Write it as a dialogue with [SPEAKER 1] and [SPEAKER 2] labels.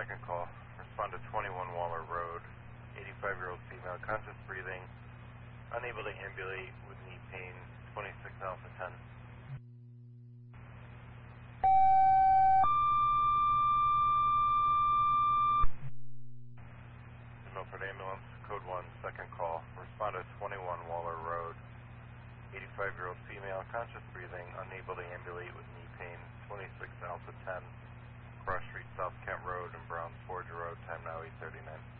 [SPEAKER 1] second call. Respond to 21 Waller Road. 85-year-old female, conscious breathing, unable to ambulate with knee pain, 26 Alpha 10. Milford Ambulance, code 1, second call. Respond to 21 Waller Road. 85-year-old female, conscious breathing, unable to ambulate with knee pain, 26 Alpha 10, Cross Street, South Kent Road, and Browns Forge Road, time now 8:39.